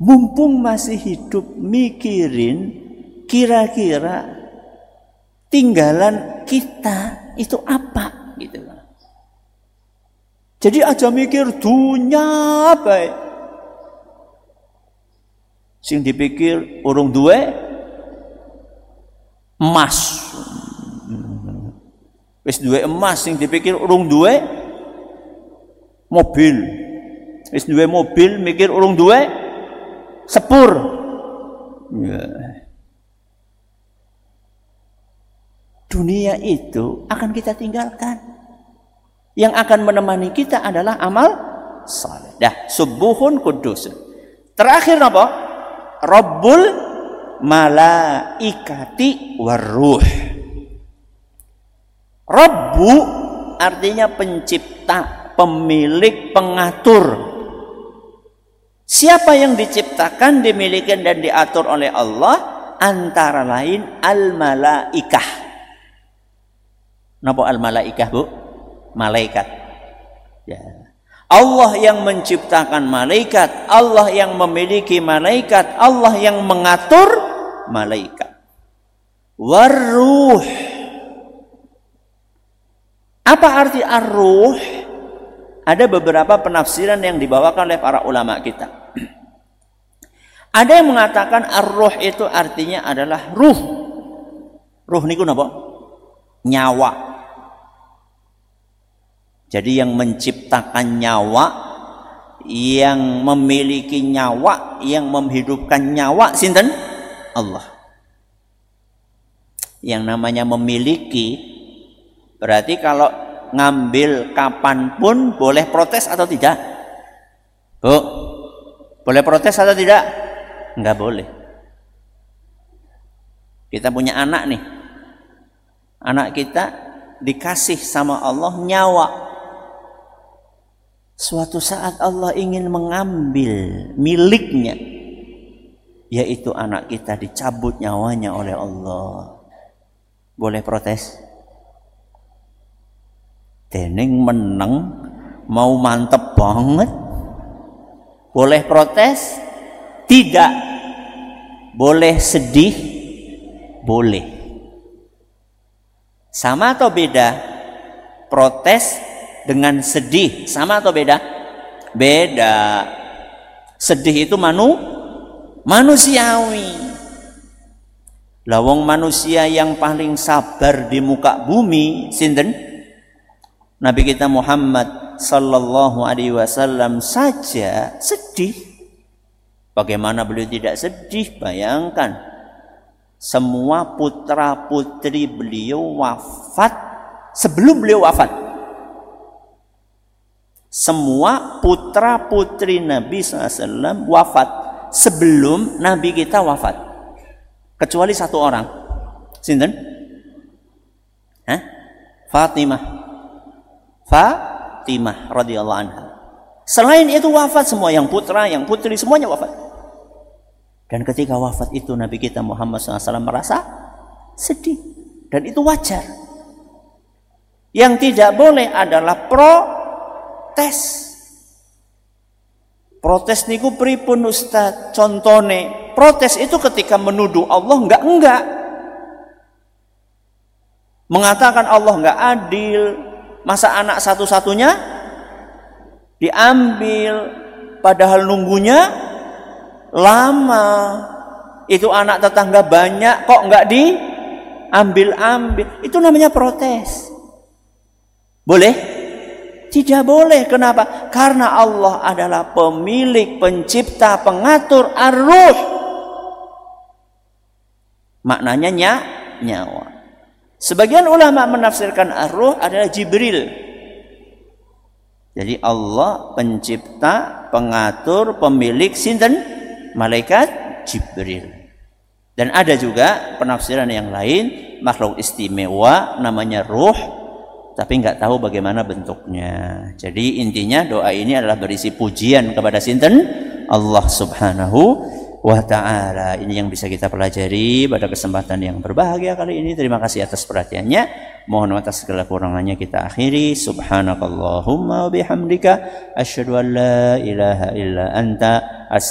mumpung masih hidup mikirin kira-kira tinggalan kita itu apa gitu. Jadi aja mikir dunya bae. Sing dipikir urung duwe emas. Wis duwe emas, sing dipikir urung duwe mobil. Wis duwe mobil mikir urung duwe sepur. Ya. Dunia itu akan kita tinggalkan. Yang akan menemani kita adalah amal saleh. Dah, subuhun kudusun. Terakhir apa? Rabbul malaikati waruh. Rabbu artinya pencipta, pemilik, pengatur. Siapa yang diciptakan, dimiliki dan diatur oleh Allah? Antara lain al-malaikah. Napa al-malaikah, Bu? Malaikat. Ya. Allah yang menciptakan malaikat, Allah yang memiliki malaikat, Allah yang mengatur malaikat. Waruh. Apa arti ar-ruh? Ada beberapa penafsiran yang dibawakan oleh para ulama kita. Ada yang mengatakan ar-ruh itu artinya adalah ruh. Ruh niku napa? Nyawa. Jadi yang menciptakan nyawa, yang memiliki nyawa, yang menghidupkan nyawa, sinten? Allah. Yang namanya memiliki, berarti kalau ngambil kapanpun boleh protes atau tidak? Bu, boleh protes atau tidak? Enggak boleh. Kita punya anak nih. Anak kita dikasih sama Allah nyawa. Suatu saat Allah ingin mengambil miliknya, yaitu anak kita dicabut nyawanya oleh Allah. Boleh protes? Dening meneng, mau mantep banget. Boleh protes? Tidak. Boleh sedih? Boleh. Sama atau beda? Protes dengan sedih sama atau beda? Beda. Sedih itu manusiawi. Lawang manusia yang paling sabar di muka bumi sinten? Nabi kita Muhammad sallallahu alaihi wasallam saja sedih. Bagaimana beliau tidak sedih? Bayangkan, semua putra putri beliau wafat sebelum beliau wafat. Semua putra putri Nabi SAW wafat sebelum Nabi kita wafat, kecuali satu orang. Sinten? Fatimah radhiyallahu anha. Selain itu wafat semua, yang putra, yang putri semuanya wafat. Dan ketika wafat itu Nabi kita Muhammad SAW merasa sedih, dan itu wajar. Yang tidak boleh adalah Protes niku pripun Ustaz? Contone, protes itu ketika menuduh Allah enggak. Mengatakan Allah enggak adil. Masa anak satu-satunya diambil padahal nunggunya lama. Itu anak tetangga banyak kok enggak diambil. Itu namanya protes. Boleh? Tidak boleh. Kenapa? Karena Allah adalah pemilik, pencipta, pengatur ar-ruh. Maknanya nyawa. Sebagian ulama menafsirkan ar-ruh adalah Jibril. Jadi Allah pencipta, pengatur, pemilik sinten? Malaikat Jibril. Dan ada juga penafsiran yang lain, makhluk istimewa namanya ruh, tapi nggak tahu bagaimana bentuknya. Jadi intinya doa ini adalah berisi pujian kepada sinten? Allah Subhanahu wa ta'ala. Ini yang bisa kita pelajari pada kesempatan yang berbahagia kali ini. Terima kasih atas perhatiannya. Mohon atas segala kurangannya kita akhiri. Subhanakallahumma wa bihamdika asyhadu an la ilaha illa anta